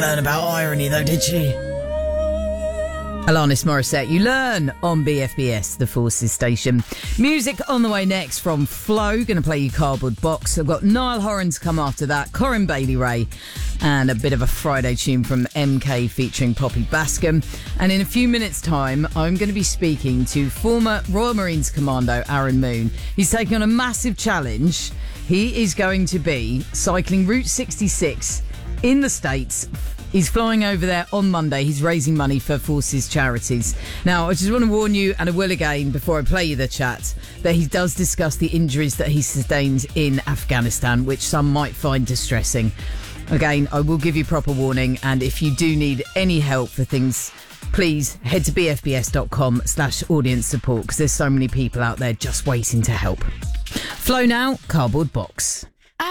learn about irony though, did she? Alanis Morissette, you learn on BFBS, the Forces station. Music on the way next from Flo, going to play you Cardboard Box. I've got Niall Horan to come after that, Corinne Bailey Ray, and a bit of a Friday tune from MK featuring Poppy Bascom. And in a few minutes' time, I'm going to be speaking to former Royal Marines Commando Aaron Moon. He's taking on a massive challenge. He is going to be cycling Route 66 in the States. He's flying over there on Monday. He's raising money for Forces charities. Now, I just want to warn you, and I will again before I play you the chat, that he does discuss the injuries that he sustained in Afghanistan, which some might find distressing. Again, I will give you proper warning, and if you do need any help for things, please head to bfbs.com/audience support, because there's so many people out there just waiting to help. Flow now, Cardboard Box.